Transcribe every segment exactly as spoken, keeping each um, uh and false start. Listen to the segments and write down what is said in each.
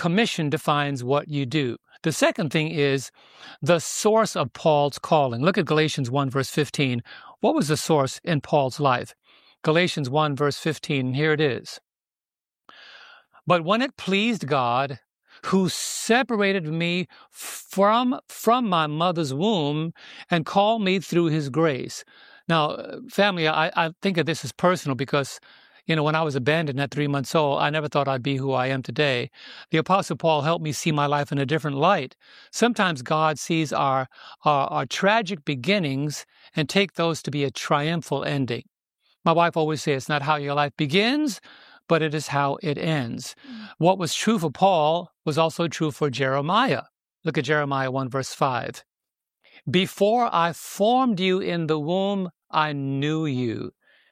commission defines what you do. The second thing is the source of Paul's calling. Look at Galatians one, verse fifteen. What was the source in Paul's life? Galatians one, verse fifteen, and here it is. But when it pleased God, who separated me from, from my mother's womb and called me through his grace. Now, family, I, I think of this as personal because, you know, when I was abandoned at three months old, I never thought I'd be who I am today. The Apostle Paul helped me see my life in a different light. Sometimes God sees our, our, our tragic beginnings and take those to be a triumphal ending. My wife always says, it's not how your life begins, but it is how it ends. Mm. What was true for Paul was also true for Jeremiah. Look at Jeremiah one, verse five. Before I formed you in the womb, I knew you.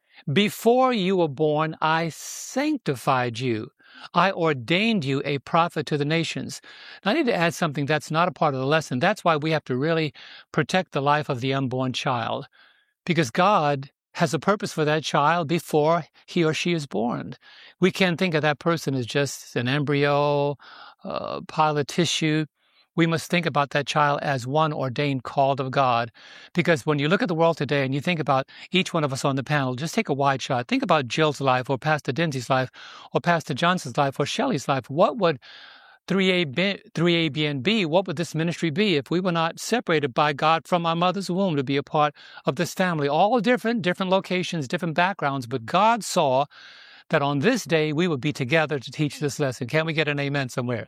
Before you were born, I sanctified you. I ordained you a prophet to the nations. Now, I need to add something that's not a part of the lesson. That's why we have to really protect the life of the unborn child, because God has a purpose for that child before he or she is born. We can't think of that person as just an embryo, a pile of tissue. We must think about that child as one ordained, called of God. Because when you look at the world today and you think about each one of us on the panel, just take a wide shot. Think about Jill's life or Pastor Dinsy's life or Pastor Johnson's life or Shelley's life. What would three A B N be? What would this ministry be if we were not separated by God from our mother's womb to be a part of this family? All different, different locations, different backgrounds, but God saw that on this day we would be together to teach this lesson. Can't we get an amen somewhere?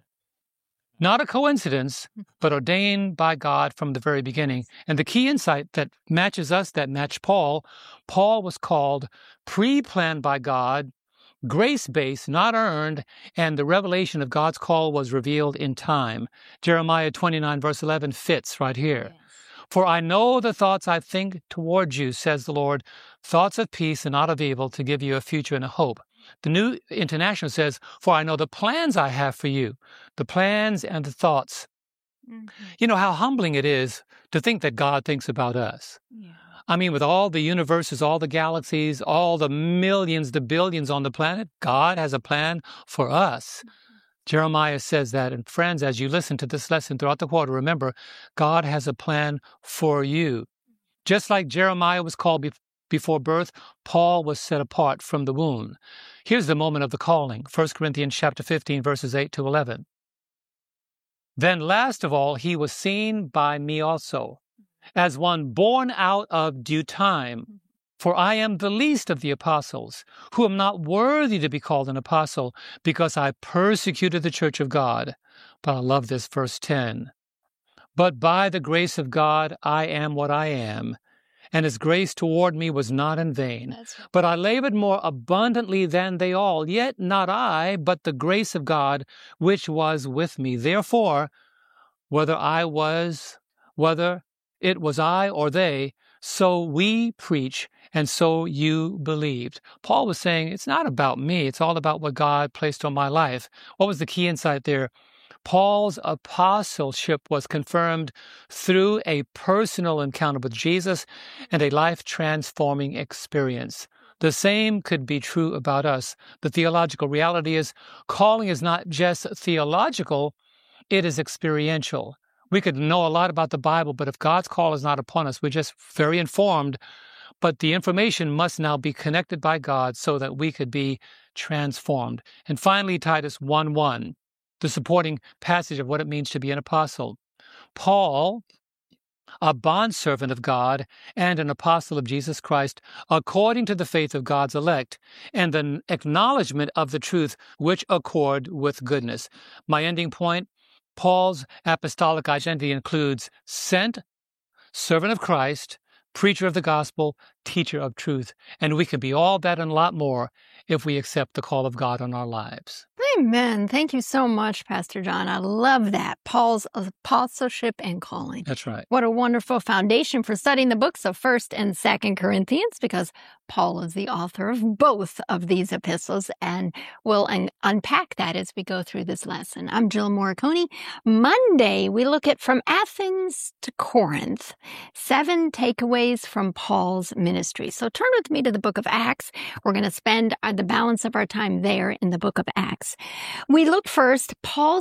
Not a coincidence, but ordained by God from the very beginning. And the key insight that matches us, that matched Paul, Paul was called, pre-planned by God, grace-based, not earned, and the revelation of God's call was revealed in time. Jeremiah twenty-nine, verse eleven fits right here. Yes. For I know the thoughts I think towards you, says the Lord, thoughts of peace and not of evil, to give you a future and a hope. The New International says, for I know the plans I have for you, the plans and the thoughts. Mm-hmm. You know how humbling it is to think that God thinks about us. Yeah. I mean, with all the universes, all the galaxies, all the millions, the billions on the planet, God has a plan for us. Mm-hmm. Jeremiah says that. And friends, as you listen to this lesson throughout the quarter, remember, God has a plan for you. Just like Jeremiah was called be- before birth, Paul was set apart from the womb. Here's the moment of the calling, First Corinthians chapter fifteen, verses eight to eleven. Then last of all, he was seen by me also, as one born out of due time. For I am the least of the apostles, who am not worthy to be called an apostle, because I persecuted the church of God. But I love this, verse ten. But by the grace of God, I am what I am, and his grace toward me was not in vain. Right. But I labored more abundantly than they all, yet not I, but the grace of God, which was with me. Therefore, whether I was, whether it was I or they, so we preach, and so you believed. Paul was saying, it's not about me. It's all about what God placed on my life. What was the key insight there? Paul's apostleship was confirmed through a personal encounter with Jesus and a life-transforming experience. The same could be true about us. The theological reality is calling is not just theological, it is experiential. We could know a lot about the Bible, but if God's call is not upon us, we're just very informed. But the information must now be connected by God so that we could be transformed. And finally, Titus one one, the supporting passage of what it means to be an apostle. Paul, a bondservant of God and an apostle of Jesus Christ, according to the faith of God's elect, and the acknowledgement of the truth which accord with goodness. My ending point, Paul's apostolic identity includes sent, servant of Christ, preacher of the gospel, teacher of truth. And we can be all that and a lot more if we accept the call of God on our lives. Amen. Thank you so much, Pastor John. I love that. Paul's apostleship and calling. That's right. What a wonderful foundation for studying the books of First and Second Corinthians, because Paul is the author of both of these epistles, and we'll un- unpack that as we go through this lesson. I'm Jill Morricone. Monday, we look at From Athens to Corinth, seven takeaways from Paul's ministry. So turn with me to the book of Acts. We're going to spend the balance of our time there in the book of Acts. We looked first, Paul's